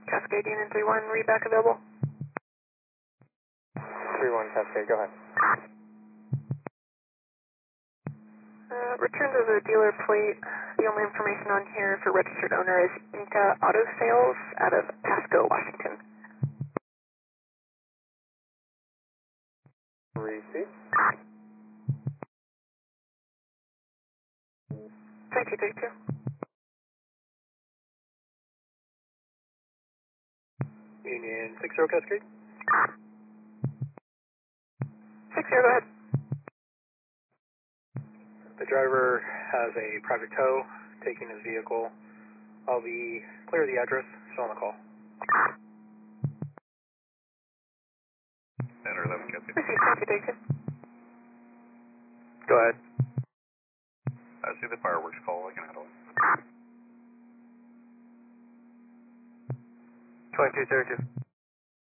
Cascade Union 3-1, read back available. 3-1 Cascade, go ahead. Return to the dealer plate. The only information on here for registered owner is Inca Auto Sales out of Pasco, Washington. Receive. 2232. Union 60 Cascade. 60, go ahead. The driver has a private tow taking his vehicle. I'll be clear of the address, still on the call. Center 11 Cascade. Receive 2232. Go ahead. I see the fireworks call, I can handle it. 2232.